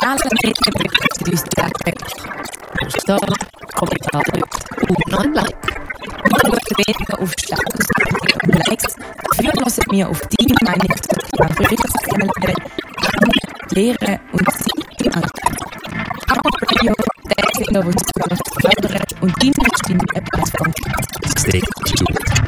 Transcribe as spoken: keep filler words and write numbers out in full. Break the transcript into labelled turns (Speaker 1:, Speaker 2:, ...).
Speaker 1: sozialen Medien begleitet uns täglich. Star, Kommentar und noch ein Like. Wir schauen weniger auf Statusmeldungen und Likes. Dafür hören wir auf deine Meinung zu Thema Berichts kennenlernen, lehren und sie im Alltag. Abo Radio, der Sender, der uns fördert und deine